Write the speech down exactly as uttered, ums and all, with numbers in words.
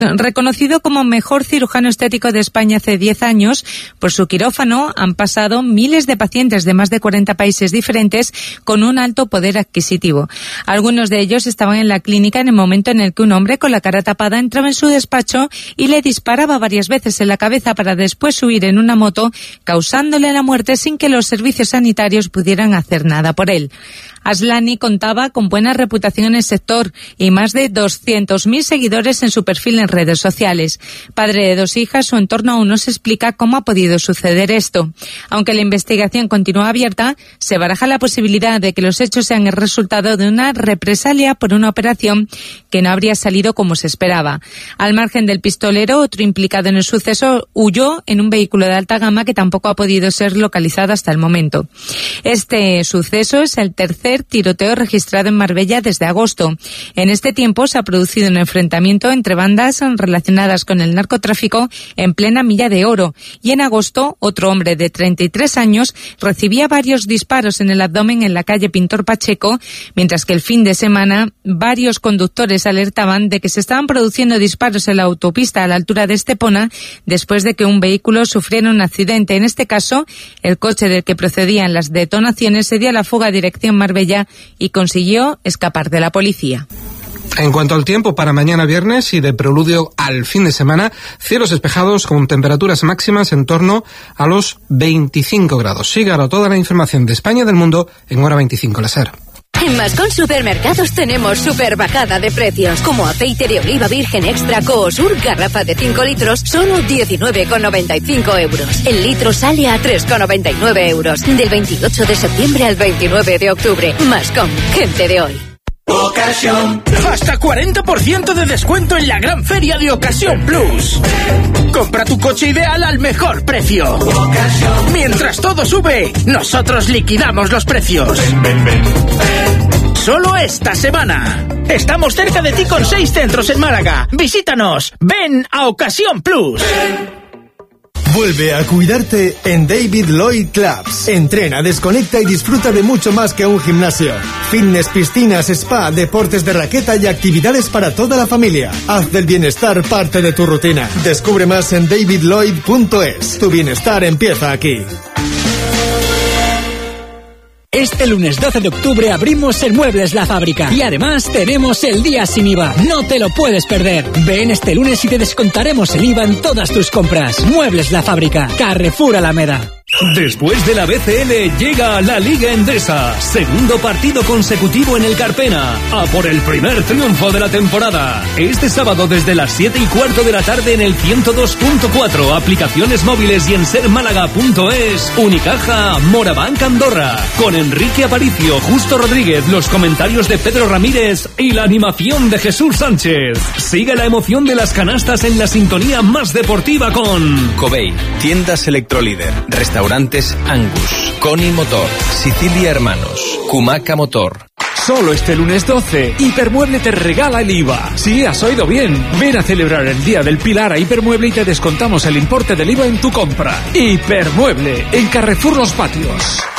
Reconocido como mejor cirujano estético de España hace diez años, por su quirófano han pasado miles de pacientes de más de cuarenta países diferentes con un alto poder adquisitivo. Algunos de ellos estaban en la clínica en el momento en el que un hombre con la cara tapada entraba en su despacho y le disparaba varias veces en la cabeza para después huir en una moto, causándole la muerte sin que los servicios sanitarios pudieran hacer nada por él. Aslani contaba con buena reputación en el sector y más de doscientos mil seguidores en su perfil en redes sociales. Padre de dos hijas, su entorno aún no se explica cómo ha podido suceder esto. Aunque la investigación continúa abierta, se baraja la posibilidad de que los hechos sean el resultado de una represalia por una operación que no habría salido como se esperaba. Al margen del pistolero, otro implicado en el suceso huyó en un vehículo de alta gama que tampoco ha podido ser localizado hasta el momento. Este suceso es el tercer tiroteo registrado en Marbella desde agosto. En este tiempo se ha producido un enfrentamiento entre bandas relacionadas con el narcotráfico en plena Milla de Oro, y en agosto otro hombre de treinta y tres años recibía varios disparos en el abdomen en la calle Pintor Pacheco, mientras que el fin de semana varios conductores alertaban de que se estaban produciendo disparos en la autopista a la altura de Estepona después de que un vehículo sufriera un accidente. En este caso, el coche del que procedían las detonaciones se dio a la fuga a dirección Marbella y consiguió escapar de la policía. En cuanto al tiempo para mañana viernes y de preludio al fin de semana, cielos despejados con temperaturas máximas en torno a los veinticinco grados. Sígalo toda la información de España y del mundo en Hora veinticinco, la SER. En Mascón Supermercados tenemos super bajada de precios, como aceite de oliva virgen extra Coosur, garrafa de cinco litros, solo diecinueve con noventa y cinco euros. El litro sale a tres con noventa y nueve euros. Del veintiocho de septiembre al veintinueve de octubre. Mascón, gente de hoy. Ocasión. Hasta cuarenta por ciento de descuento en la gran feria de Ocasión Plus. Compra tu coche ideal al mejor precio. Ocasión. Mientras todo sube, nosotros liquidamos los precios. Ven, ven, ven, ven. Solo esta semana. Estamos cerca de ti con seis centros en Málaga. Visítanos. Ven a Ocasión Plus. Ven. Vuelve a cuidarte en David Lloyd Clubs. Entrena, desconecta y disfruta de mucho más que un gimnasio. Fitness, piscinas, spa, deportes de raqueta y actividades para toda la familia. Haz del bienestar parte de tu rutina. Descubre más en david lloyd punto es. Tu bienestar empieza aquí. Este lunes doce de octubre abrimos en Muebles La Fábrica y además tenemos el día sin I V A. No te lo puedes perder. Ven este lunes y te descontaremos el I V A en todas tus compras. Muebles La Fábrica, Carrefour Alameda. Después de la B C L llega la Liga Endesa, segundo partido consecutivo en el Carpena, a por el primer triunfo de la temporada. Este sábado desde las siete y cuarto de la tarde en el ciento dos punto cuatro, aplicaciones móviles y en ser málaga punto es, Unicaja, Morabanc Andorra, con Enrique Aparicio, Justo Rodríguez, los comentarios de Pedro Ramírez y la animación de Jesús Sánchez. Sigue la emoción de las canastas en la sintonía más deportiva con Covey, tiendas Electrolíder, restaurantes Angus, Coni Motor, Sicilia Hermanos, Cumaca Motor. Solo este lunes doce, Hipermueble te regala el I V A. Sí, has oído bien. Ven a celebrar el Día del Pilar a Hipermueble y te descontamos el importe del I V A en tu compra. Hipermueble, en Carrefour Los Patios.